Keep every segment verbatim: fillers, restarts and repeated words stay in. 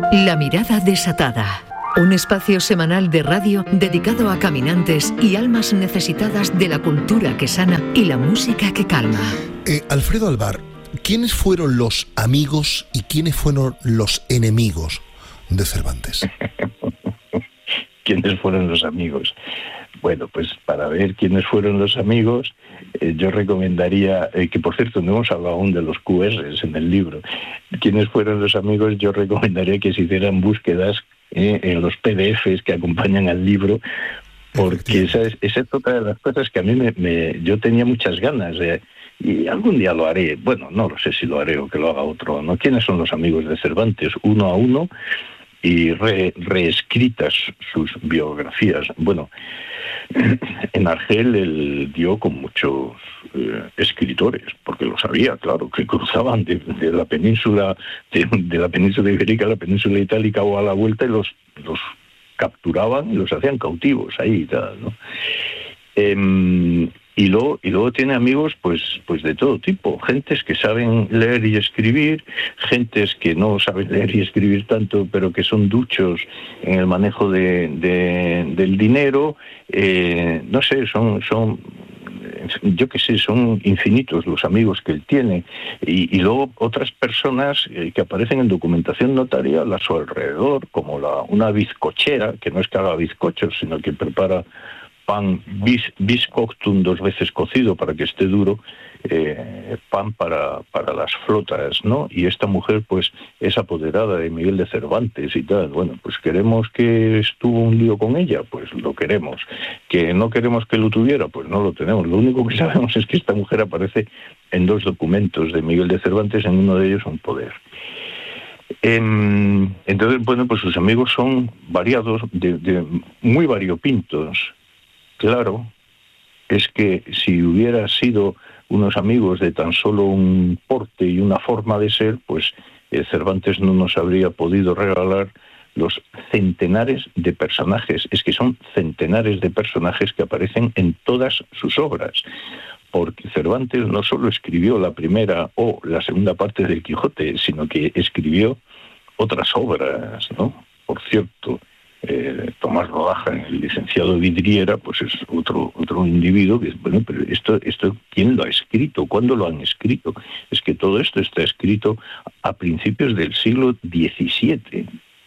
La mirada desatada. Un espacio semanal de radio dedicado a caminantes y almas necesitadas de la cultura que sana y la música que calma. Eh, Alfredo Alvar, ¿quiénes fueron los amigos y quiénes fueron los enemigos de Cervantes? ¿Quiénes fueron los amigos? Bueno, pues para ver quiénes fueron los amigos, eh, yo recomendaría, eh, que por cierto no hemos hablado aún de los cu erres en el libro, quiénes fueron los amigos, yo recomendaría que se hicieran búsquedas eh, en los pe de efes que acompañan al libro, porque esa es, esa es otra de las cosas que a mí me, me yo tenía muchas ganas de, y algún día lo haré, bueno, no lo sé si lo haré o que lo haga otro, ¿no? ¿Quiénes son los amigos de Cervantes? Uno a uno, y re, reescritas sus biografías. Bueno, en Argel él dio con muchos eh, escritores, porque lo sabía, claro, que cruzaban de, de la península de, de la península ibérica a la península itálica o a la vuelta, y los, los capturaban y los hacían cautivos ahí y tal, ¿no? Eh, Y luego, y luego tiene amigos pues, pues de todo tipo, gentes que saben leer y escribir, gentes que no saben leer y escribir tanto, pero que son duchos en el manejo de, de, del dinero, eh, no sé, son, son, yo qué sé, son infinitos los amigos que él tiene, y, y luego otras personas eh, que aparecen en documentación notarial a su alrededor, como la, una bizcochera, que no es que haga bizcochos, sino que prepara pan bis, biscoctum dos veces cocido para que esté duro, eh, pan para, para las flotas, ¿no? Y esta mujer pues es apoderada de Miguel de Cervantes y tal. Bueno, pues queremos que estuvo un lío con ella, pues lo queremos. Que no queremos que lo tuviera, pues no lo tenemos. Lo único que sabemos es que esta mujer aparece en dos documentos de Miguel de Cervantes, en uno de ellos un poder. En, entonces, bueno, pues sus amigos son variados, de, de, muy variopintos. Claro, es que si hubiera sido unos amigos de tan solo un porte y una forma de ser, pues eh, Cervantes no nos habría podido regalar los centenares de personajes. Es que son centenares de personajes que aparecen en todas sus obras. Porque Cervantes no solo escribió la primera o la segunda parte del Quijote, sino que escribió otras obras, ¿no? Por cierto, Eh, Tomás Rodaja, el licenciado Vidriera, pues es otro otro individuo que es, bueno, pero esto, esto ¿quién lo ha escrito? ¿Cuándo lo han escrito? Es que todo esto está escrito a principios del siglo diecisiete.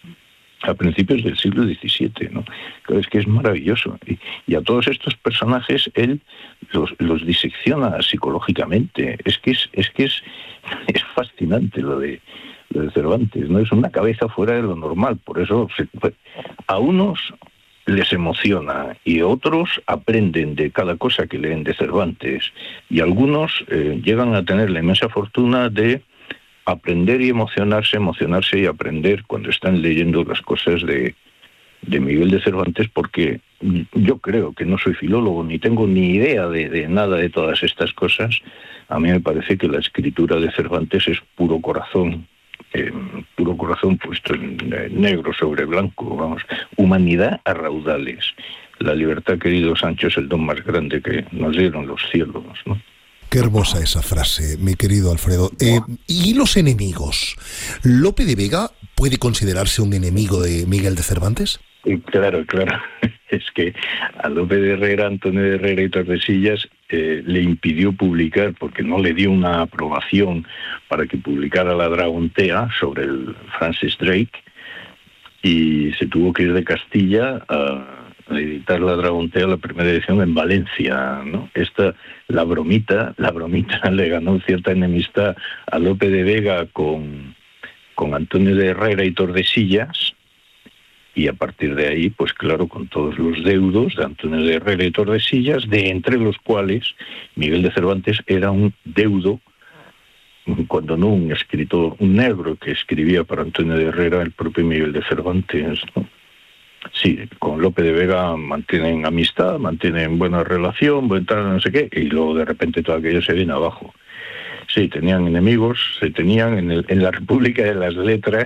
A principios del siglo diecisiete, ¿no? Claro, es que es maravilloso. Y, y a todos estos personajes él los, los disecciona psicológicamente. Es que es, es que es, es fascinante lo de de Cervantes, ¿no? Es una cabeza fuera de lo normal, por eso se, a unos les emociona y otros aprenden de cada cosa que leen de Cervantes, y algunos eh, llegan a tener la inmensa fortuna de aprender y emocionarse, emocionarse y aprender cuando están leyendo las cosas de, de Miguel de Cervantes, porque yo creo que no soy filólogo ni tengo ni idea de, de nada de todas estas cosas. A mí me parece que la escritura de Cervantes es puro corazón, Eh, puro corazón puesto en eh, negro sobre blanco, vamos, humanidad a raudales. La libertad, querido Sancho, es el don más grande que nos dieron los cielos, ¿no? Qué hermosa esa frase, mi querido Alfredo. Eh, ¿Y los enemigos? ¿Lope de Vega puede considerarse un enemigo de Miguel de Cervantes? Eh, claro, claro. Es que a Lope de Herrera, Antonio de Herrera y Tordesillas eh, le impidió publicar, porque no le dio una aprobación para que publicara La Dragontea sobre el Francis Drake, y se tuvo que ir de Castilla a, a editar La Dragontea, la primera edición, en Valencia, ¿no? Esta, la bromita, la bromita le ganó cierta enemistad a Lope de Vega con, con Antonio de Herrera y Tordesillas. Y a partir de ahí, pues claro, con todos los deudos de Antonio de Herrera y Tordesillas, de entre los cuales Miguel de Cervantes era un deudo, cuando no un escritor, un negro que escribía para Antonio de Herrera, el propio Miguel de Cervantes, ¿no? Sí, con Lope de Vega mantienen amistad, mantienen buena relación, buen tal, no sé qué, y luego de repente todo aquello se viene abajo. Sí, tenían enemigos, se tenían en, el, en la República de las Letras,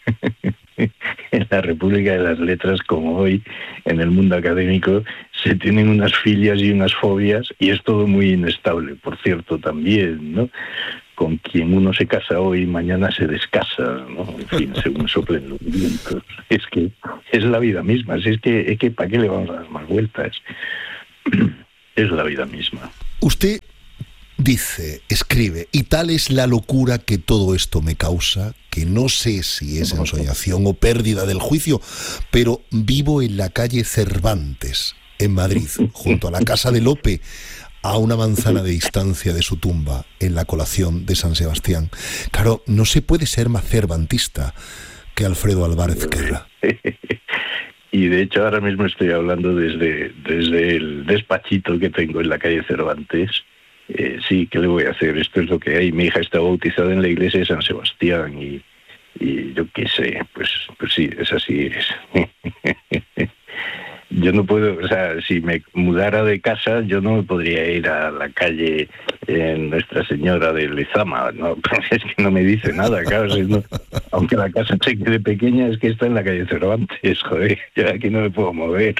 en la República de las Letras, como hoy en el mundo académico, se tienen unas filias y unas fobias, y es todo muy inestable, por cierto, también, ¿no? con quien uno se casa hoy, mañana se descasa, ¿no? En fin, según soplen los vientos. Es que es la vida misma, es que, es que ¿para qué le vamos a dar más vueltas? Es la vida misma. Usted dice, escribe, y tal es la locura que todo esto me causa, que no sé si es ensoñación o pérdida del juicio, pero vivo en la calle Cervantes, en Madrid, junto a la casa de Lope, a una manzana de distancia de su tumba, en la colación de San Sebastián. Claro, no se puede ser más cervantista que Alfredo Alvar Ezquerra. Y de hecho ahora mismo estoy hablando desde, desde el despachito que tengo en la calle Cervantes. Eh, sí, ¿qué le voy a hacer? Esto es lo que hay. Mi hija está bautizada en la iglesia de San Sebastián y, y yo qué sé, pues, pues sí, es así. Es. Yo no puedo, o sea, si me mudara de casa, yo no me podría ir a la calle eh, Nuestra Señora de Lezama, ¿no? Es que no me dice nada, claro. Si no, aunque la casa se quede pequeña, es que está en la calle Cervantes, joder, yo aquí no me puedo mover.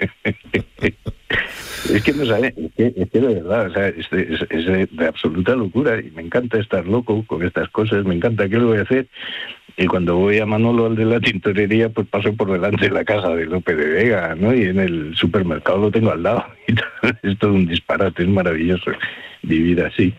Es que no sabe, es que, es que de verdad, o sea, es de, es, es de, de absoluta locura y me encanta estar loco con estas cosas, me encanta, ¿qué le voy a hacer? Y cuando voy a Manolo, al de la tintorería, pues paso por delante de la casa de Lope de Vega, ¿no? Y en el supermercado lo tengo al lado. Y todo, es todo un disparate, es maravilloso vivir así.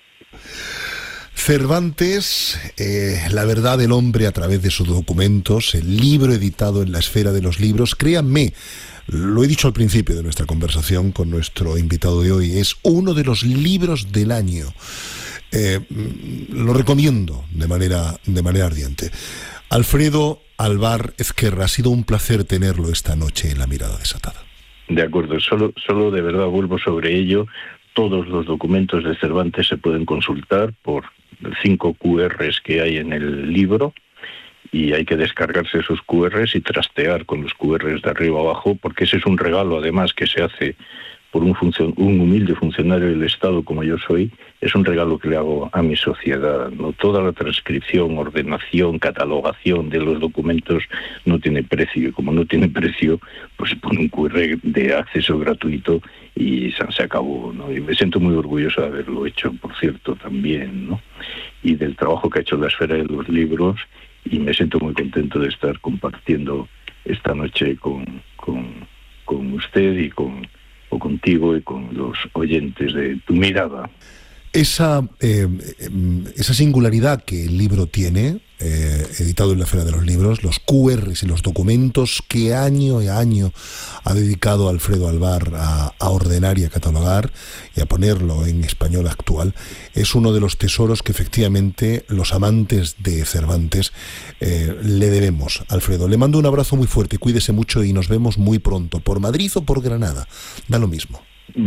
Cervantes, eh, La verdad del hombre a través de sus documentos, el libro editado en la esfera de los libros, créanme, lo he dicho al principio de nuestra conversación con nuestro invitado de hoy, es uno de los libros del año. Eh, lo recomiendo de manera, de manera ardiente. Alfredo Alvar Ezquerra, ha sido un placer tenerlo esta noche en La Mirada Desatada. De acuerdo, solo, solo de verdad vuelvo sobre ello. Todos los documentos de Cervantes se pueden consultar por cinco cu erres que hay en el libro y hay que descargarse esos cu erres y trastear con los cu erres de arriba abajo, porque ese es un regalo además que se hace por un, funcion- un humilde funcionario del Estado como yo soy. Es un regalo que le hago a mi sociedad, ¿no? Toda la transcripción, ordenación, catalogación de los documentos no tiene precio, y como no tiene precio, pues se pone un cu erre de acceso gratuito y se acabó, ¿no? Y me siento muy orgulloso de haberlo hecho, por cierto, también, ¿no? Y del trabajo que ha hecho la esfera de los libros, y me siento muy contento de estar compartiendo esta noche con, con, con usted y con o contigo y con los oyentes de Tu Mirada. Esa, eh, esa singularidad que el libro tiene, eh, editado en la Esfera de los Libros, los cu erres y los documentos que año a año ha dedicado Alfredo Alvar a, a ordenar y a catalogar y a ponerlo en español actual, es uno de los tesoros que efectivamente los amantes de Cervantes eh, le debemos. Alfredo, le mando un abrazo muy fuerte, cuídese mucho y nos vemos muy pronto, por Madrid o por Granada, da lo mismo.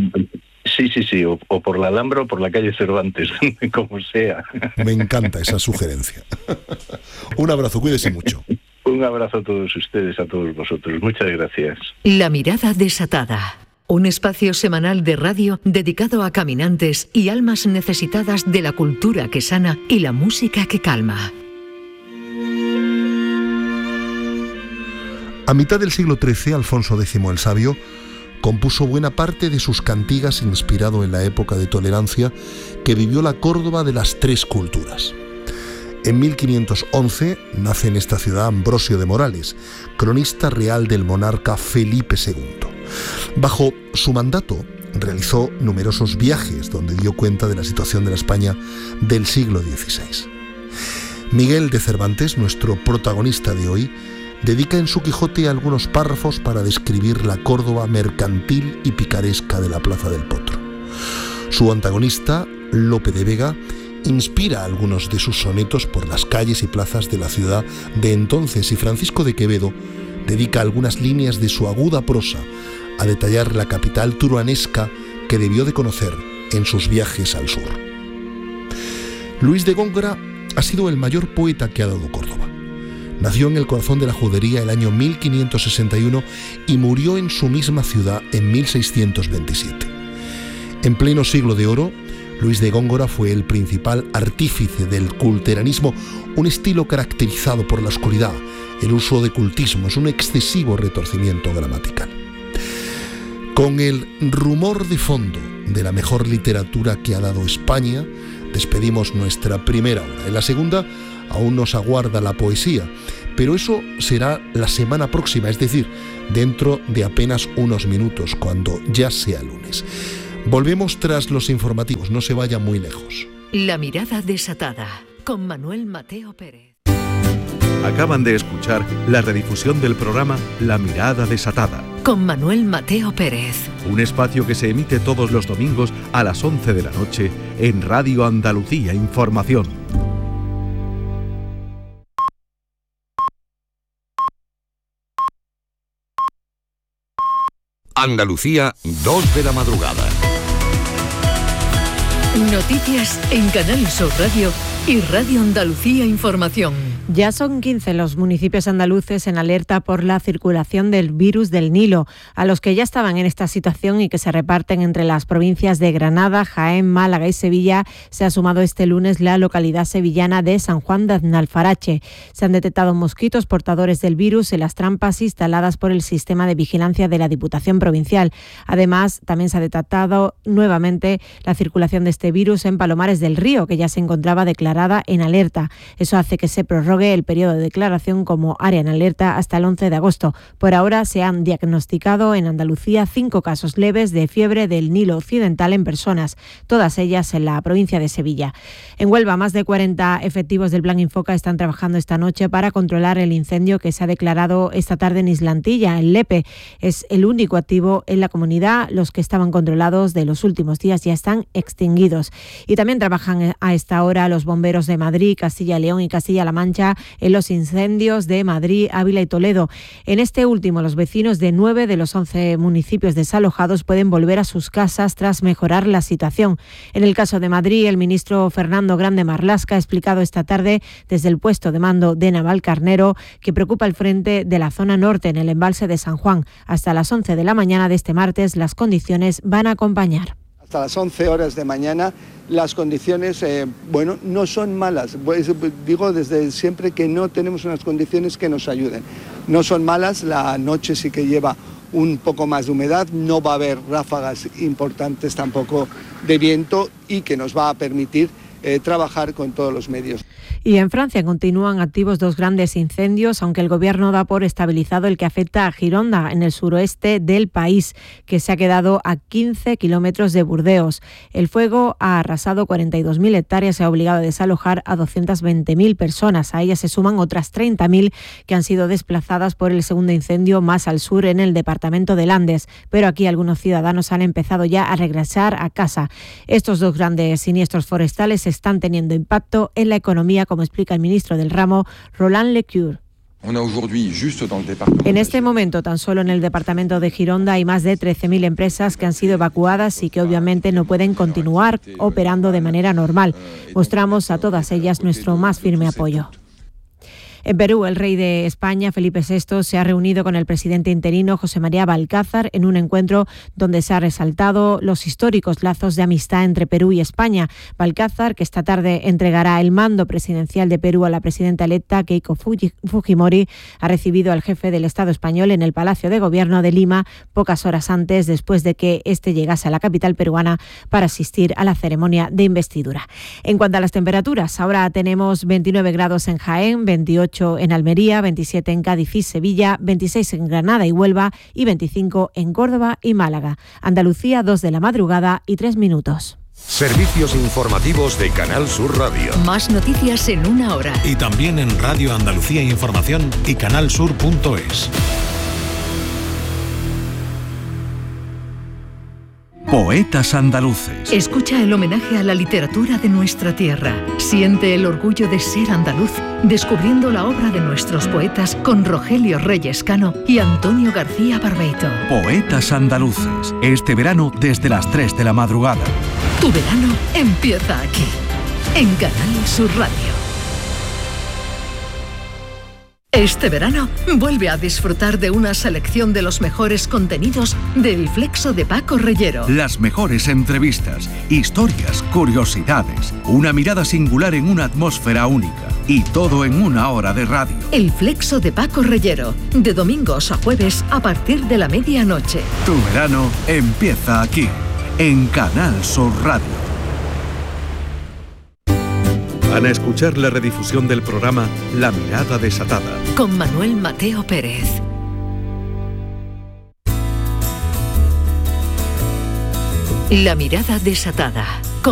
Sí, sí, sí, o, o por la Alhambra o por la calle Cervantes, como sea. Me encanta esa sugerencia. Un abrazo, cuídese mucho. Un abrazo a todos ustedes, a todos vosotros. Muchas gracias. La Mirada Desatada. Un espacio semanal de radio dedicado a caminantes y almas necesitadas de la cultura que sana y la música que calma. A mitad del siglo trece, Alfonso décimo el Sabio compuso buena parte de sus cantigas inspirado en la época de tolerancia que vivió la Córdoba de las tres culturas. En mil quinientos once nace en esta ciudad Ambrosio de Morales, cronista real del monarca Felipe segundo. Bajo su mandato realizó numerosos viajes donde dio cuenta de la situación de la España del siglo dieciséis. Miguel de Cervantes, nuestro protagonista de hoy, dedica en su Quijote algunos párrafos para describir la Córdoba mercantil y picaresca de la Plaza del Potro. Su antagonista, Lope de Vega, inspira algunos de sus sonetos por las calles y plazas de la ciudad de entonces, y Francisco de Quevedo dedica algunas líneas de su aguda prosa a detallar la capital turuanesca que debió de conocer en sus viajes al sur. Luis de Góngora ha sido el mayor poeta que ha dado Córdoba. Nació en el corazón de la judería el año mil quinientos sesenta y uno y murió en su misma ciudad en mil seiscientos veintisiete. En pleno siglo de oro, Luis de Góngora fue el principal artífice del culteranismo, un estilo caracterizado por la oscuridad, el uso de cultismos, un excesivo retorcimiento gramatical. Con el rumor de fondo de la mejor literatura que ha dado España, despedimos nuestra primera hora. En la segunda aún nos aguarda la poesía, pero eso será la semana próxima, es decir, dentro de apenas unos minutos, cuando ya sea lunes. Volvemos tras los informativos, no se vaya muy lejos. La mirada desatada, con Manuel Mateo Pérez. Acaban de escuchar la redifusión del programa La Mirada Desatada, con Manuel Mateo Pérez. Un espacio que se emite todos los domingos a las once de la noche en Radio Andalucía Información. Andalucía, dos de la madrugada. Noticias en Canal Sur Radio y Radio Andalucía Información. Ya son quince los municipios andaluces en alerta por la circulación del virus del Nilo, a los que ya estaban en esta situación y que se reparten entre las provincias de Granada, Jaén, Málaga y Sevilla. Se ha sumado este lunes la localidad sevillana de San Juan de Aznalfarache. Se han detectado mosquitos portadores del virus en las trampas instaladas por el sistema de vigilancia de la Diputación Provincial. Además, también se ha detectado nuevamente la circulación de este virus en Palomares del Río, que ya se encontraba declarada en alerta. Eso hace que se prorrogue el periodo de declaración como área en alerta hasta el once de agosto. Por ahora se han diagnosticado en Andalucía cinco casos leves de fiebre del Nilo Occidental en personas, todas ellas en la provincia de Sevilla. En Huelva, más de cuarenta efectivos del Plan Infoca están trabajando esta noche para controlar el incendio que se ha declarado esta tarde en Islantilla, en Lepe. Es el único activo en la comunidad. Los que estaban controlados de los últimos días ya están extinguidos. Y también trabajan a esta hora los bomberos de Madrid, Castilla y León y Castilla-La Mancha en los incendios de Madrid, Ávila y Toledo. En este último, los vecinos de nueve de los once municipios desalojados pueden volver a sus casas tras mejorar la situación. En el caso de Madrid, el ministro Fernando Grande Marlaska ha explicado esta tarde desde el puesto de mando de Navalcarnero que preocupa el frente de la zona norte en el embalse de San Juan. Hasta las once de la mañana de este martes las condiciones van a acompañar. Hasta las once horas de mañana las condiciones, eh, bueno, no son malas. Pues, digo desde siempre que no tenemos unas condiciones que nos ayuden. No son malas, la noche sí que lleva un poco más de humedad, no va a haber ráfagas importantes tampoco de viento y que nos va a permitir eh, trabajar con todos los medios. Y en Francia continúan activos dos grandes incendios, aunque el gobierno da por estabilizado el que afecta a Gironda, en el suroeste del país, que se ha quedado a quince kilómetros de Burdeos. El fuego ha arrasado cuarenta y dos mil hectáreas y ha obligado a desalojar a doscientas veinte mil personas. A ellas se suman otras treinta mil que han sido desplazadas por el segundo incendio más al sur en el departamento de Landes. Pero aquí algunos ciudadanos han empezado ya a regresar a casa. Estos dos grandes siniestros forestales están teniendo impacto en la economía, como explica el ministro del ramo, Roland Lecure. En este momento, tan solo en el departamento de Gironda hay más de trece mil empresas que han sido evacuadas y que obviamente no pueden continuar operando de manera normal. Mostramos a todas ellas nuestro más firme apoyo. En Perú, el rey de España, Felipe sexto, se ha reunido con el presidente interino José María Balcázar en un encuentro donde se ha resaltado los históricos lazos de amistad entre Perú y España. Balcázar, que esta tarde entregará el mando presidencial de Perú a la presidenta electa Keiko Fujimori, ha recibido al jefe del Estado español en el Palacio de Gobierno de Lima pocas horas antes, después de que éste llegase a la capital peruana para asistir a la ceremonia de investidura. En cuanto a las temperaturas, ahora tenemos veintinueve grados en Jaén, veintiocho en Almería, veintisiete en Cádiz y Sevilla, veintiséis en Granada y Huelva y veinticinco en Córdoba y Málaga. Andalucía, dos de la madrugada y tres minutos. Servicios informativos de Canal Sur Radio. Más noticias en una hora. Y también en Radio Andalucía Información y canal sur punto es. Poetas andaluces. Escucha el homenaje a la literatura de nuestra tierra. Siente el orgullo de ser andaluz, descubriendo la obra de nuestros poetas con Rogelio Reyes Cano y Antonio García Barbeito. Poetas andaluces. Este verano desde las tres de la madrugada. Tu verano empieza aquí, en Canal Sur Radio. Este verano vuelve a disfrutar de una selección de los mejores contenidos del Flexo de Paco Reyero. Las mejores entrevistas, historias, curiosidades, una mirada singular en una atmósfera única y todo en una hora de radio. El Flexo de Paco Reyero, de domingos a jueves a partir de la medianoche. Tu verano empieza aquí, en Canal Sur Radio. Van a escuchar la redifusión del programa La Mirada Desatada. Con Manuel Mateo Pérez. La Mirada Desatada.